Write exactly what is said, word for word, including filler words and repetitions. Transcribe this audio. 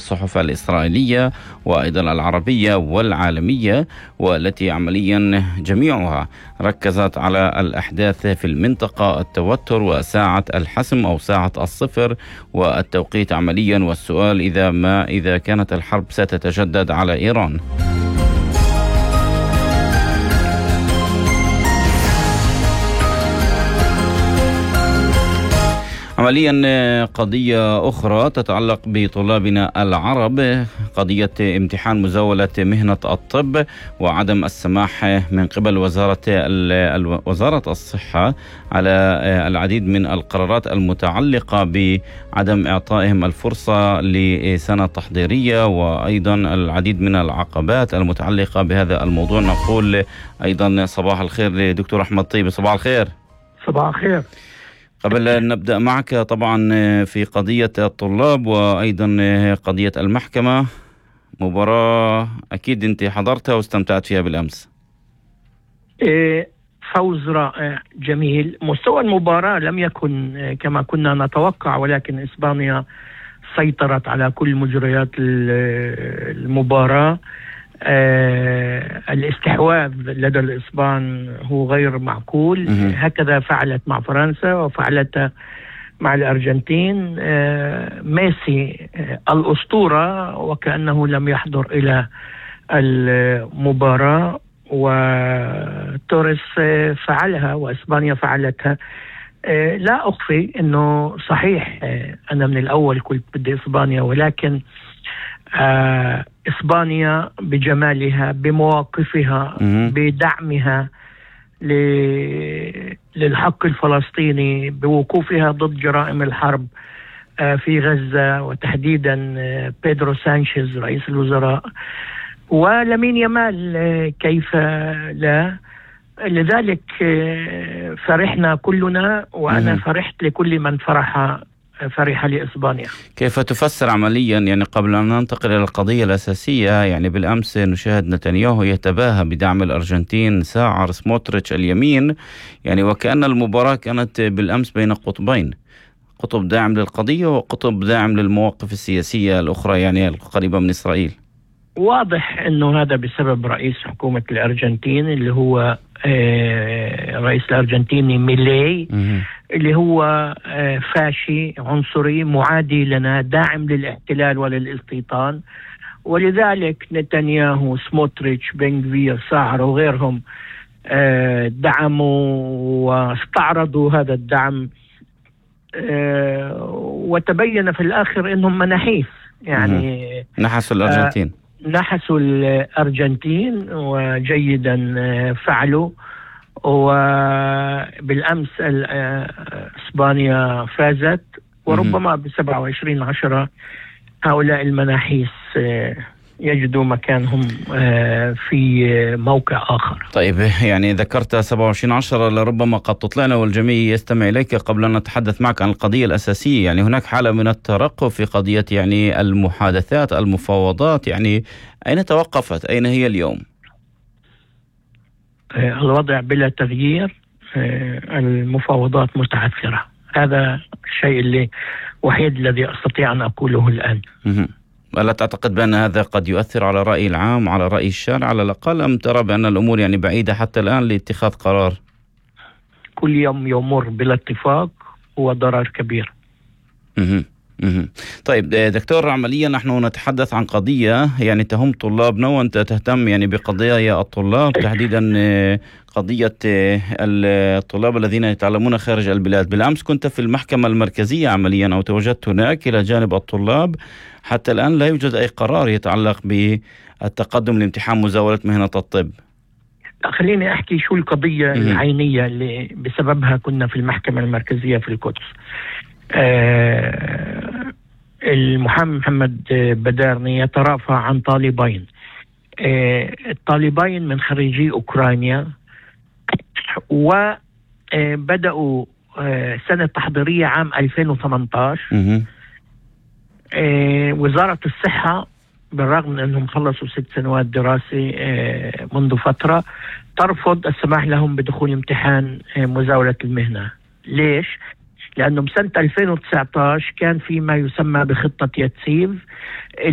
الصحف الإسرائيلية وأيضا العربية والعالمية، والتي عمليا جميعها ركزت على الأحداث في المنطقة، التوتر وساعة الحسم أو ساعة الصفر والتوقيت عمليا، والسؤال إذا ما إذا كانت الحرب ستتجدد على إيران. عمليا قضية أخرى تتعلق بطلابنا العرب، قضية امتحان مزاولة مهنة الطب وعدم السماح من قبل وزارة وزارة الصحة على العديد من القرارات المتعلقة بعدم إعطائهم الفرصة لسنة تحضيرية، وأيضا العديد من العقبات المتعلقة بهذا الموضوع. نقول أيضا صباح الخير لدكتور أحمد طيب. صباح الخير. صباح الخير. قبل أن نبدأ معك طبعا في قضية الطلاب وأيضا قضية المحكمة، مباراة أكيد أنت حضرتها واستمتعت فيها بالأمس. فوز رائع جميل. مستوى المباراة لم يكن كما كنا نتوقع، ولكن إسبانيا سيطرت على كل مجريات المباراة. آه الاستحواذ لدى الإسبان هو غير معقول. هكذا فعلت مع فرنسا وفعلت مع الأرجنتين. آه ميسي آه الأسطورة وكأنه لم يحضر إلى المباراة، وتوريس آه فعلها وإسبانيا فعلتها. آه لا أخفي أنه صحيح آه أنا من الأول كنت بدي إسبانيا، ولكن آه إسبانيا بجمالها، بمواقفها، بدعمها للحق الفلسطيني، بوقوفها ضد جرائم الحرب آه في غزة، وتحديدا آه بيدرو سانشيز رئيس الوزراء، ولامين يامال آه كيف لا. لذلك آه فرحنا كلنا، وأنا فرحت لكل من فرح فرحة لإسبانيا. كيف تفسر عمليا، يعني قبل أن ننتقل إلى القضية الأساسية، يعني بالأمس نشاهد نتنياهو يتباهى بدعم الأرجنتين، ساعر سموتريتش اليمين، يعني وكأن المباراة كانت بالأمس بين قطبين، قطب داعم للقضية وقطب داعم للمواقف السياسية الأخرى يعني القريبة من إسرائيل. واضح أنه هذا بسبب رئيس حكومة الأرجنتين اللي هو آه رئيس الأرجنتيني ميلي، اللي هو آه فاشي عنصري معادي لنا، داعم للاحتلال وللاستيطان. ولذلك نتنياهو، سموتريتش، بنغفير، ساعر وغيرهم آه دعموا واستعرضوا هذا الدعم، آه وتبين في الآخر أنهم مناحيف، يعني نحسوا الأرجنتين آه نحسوا الأرجنتين وجيدا فعلوا. وبالأمس إسبانيا فازت، وربما بسبعة وعشرين عشرة هؤلاء المناحيس يجدوا مكانهم في موقع آخر. طيب، يعني ذكرت سبعة وعشرين عشرة، لربما قد تطلعنا والجميع يستمع إليك قبل أن نتحدث معك عن القضية الأساسية. يعني هناك حالة من الترقب في قضية يعني المحادثات، المفاوضات، يعني أين توقفت؟ أين هي اليوم؟ الوضع بلا تغيير. المفاوضات متعثرة. هذا الشيء اللي وحيد الذي أستطيع أن أقوله الآن. ألا تعتقد بأن هذا قد يؤثر على الرأي العام، على رأي الشارع على الأقل، أم ترى بأن الأمور يعني بعيدة حتى الآن لاتخاذ قرار؟ كل يوم يمر بلا اتفاق هو ضرر كبير. مه. مه. طيب دكتور، عمليا نحن نتحدث عن قضية يعني تهم طلابنا، وأنت تهتم يعني بقضايا الطلاب، تحديدا قضية الطلاب الذين يتعلمون خارج البلاد. بالأمس كنت في المحكمة المركزية عمليا، أو تواجدت هناك إلى جانب الطلاب. حتى الآن لا يوجد أي قرار يتعلق بالتقدم لامتحان مزاولة مهنة الطب. خليني أحكي شو القضية م- العينية اللي بسببها كنا في المحكمة المركزية في القدس. آه المحامي محمد بدارني يترافع عن طالبين. آه الطالبين من خريجي أوكرانيا، وبدأوا آه سنة تحضيرية عام ألفين وثمانية عشر. آه وزارة الصحة بالرغم من أنهم خلصوا ست سنوات دراسة آه منذ فترة ترفض السماح لهم بدخول امتحان آه مزاولة المهنة. ليش؟ لأنه بسنة ألفين وتسعة عشر كان في ما يسمى بخطة يتسيف